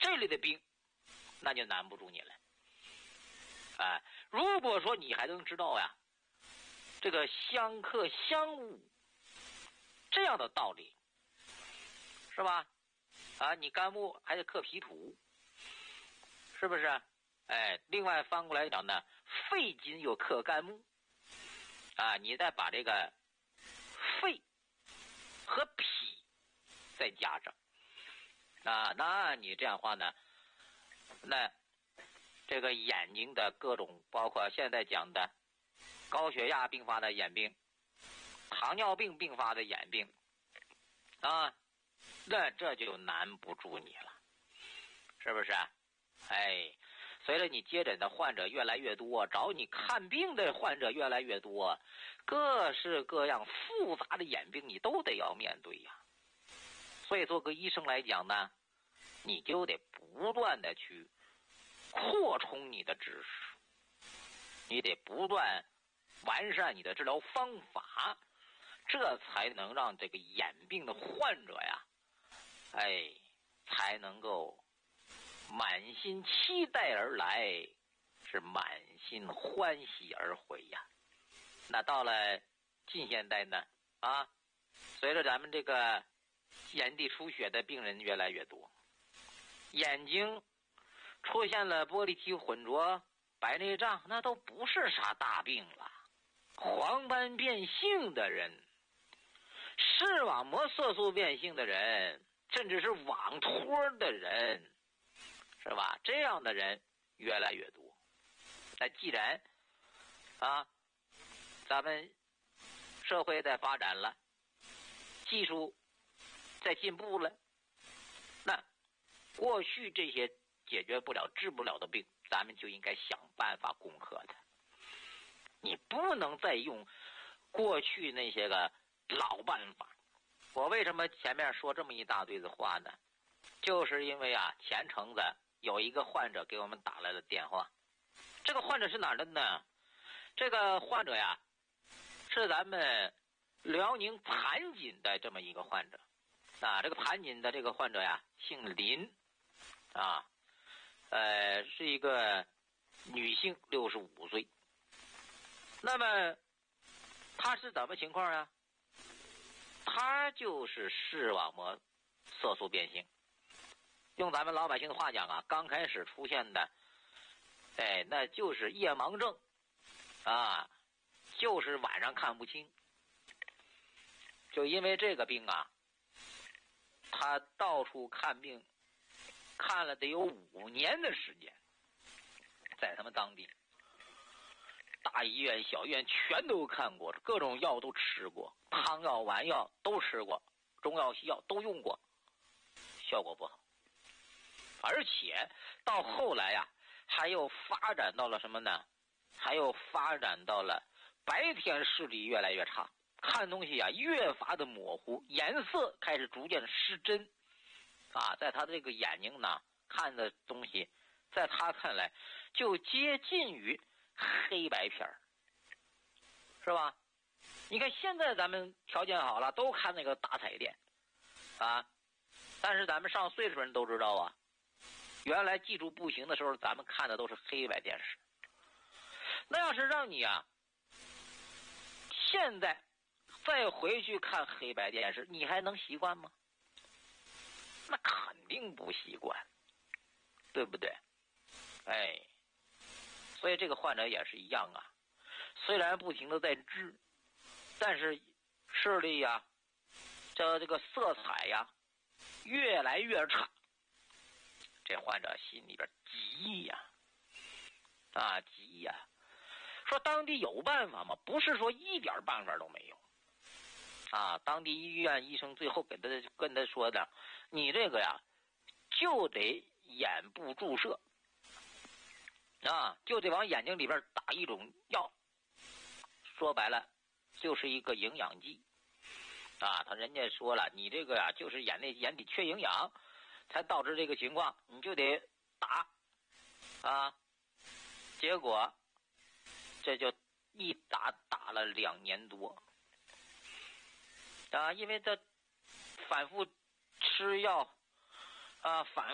这类的病那就难不住你了。如果说你还能知道呀，这个相克相恶这样的道理，是吧？你肝木还得克脾土，是不是？另外翻过来讲呢，肺金又克肝木，你再把这个肺和脾再加上，那你这样的话呢，那这个眼睛的各种，包括现在讲的高血压并发的眼病、糖尿病并发的眼病，那这就难不住你了，是不是？随着你接诊的患者越来越多，找你看病的患者越来越多，各式各样复杂的眼病你都得要面对呀。所以做个医生来讲呢，你就得不断的去扩充你的知识，你得不断完善你的治疗方法，这才能让这个眼病的患者呀，才能够满心期待而来，是满心欢喜而回呀。那到了近现代呢，随着咱们这个眼底出血的病人越来越多，眼睛出现了玻璃体混浊、白内障，那都不是啥大病了。黄斑变性的人、视网膜色素变性的人，甚至是网脱的人，是吧？这样的人越来越多。那既然咱们社会在发展了，技术在进步了，那过去这些解决不了、治不了的病，咱们就应该想办法攻克它。你不能再用过去那些个老办法。我为什么前面说这么一大堆的话呢？就是因为前程子有一个患者给我们打来了电话。这个患者是哪儿的呢？这个患者呀，是咱们辽宁盘锦的这么一个患者。这个盘锦的这个患者呀，姓林，是一个女性，65岁。那么她是怎么情况啊？她就是视网膜色素变性，用咱们老百姓的话讲刚开始出现的，那就是夜盲症，就是晚上看不清。就因为这个病他到处看病，看了得有5年的时间，在他们当地大医院、小医院全都看过，各种药都吃过，汤药、丸药都吃过，中药、西药都用过，效果不好。而且到后来还又发展到了什么呢？还又发展到了白天视力越来越差，看东西越发的模糊，颜色开始逐渐失真，在他这个眼睛呢看的东西，在他看来就接近于黑白片，是吧？你看现在咱们条件好了，都看那个大彩电但是咱们上岁数人都知道原来技术不行的时候，咱们看的都是黑白电视。那要是让你现在再回去看黑白电视，你还能习惯吗？那肯定不习惯，对不对？所以这个患者也是一样虽然不停的在治，但是视力这个色彩越来越差。这患者心里边急急说当地有办法吗？不是说一点办法都没有当地医院医生最后跟他说的，你这个就得眼部注射就得往眼睛里边打一种药，说白了就是一个营养剂人家说了，你这个就是眼底缺营养才导致这个情况，你就得打结果这就一打了2年多因为他反复吃药反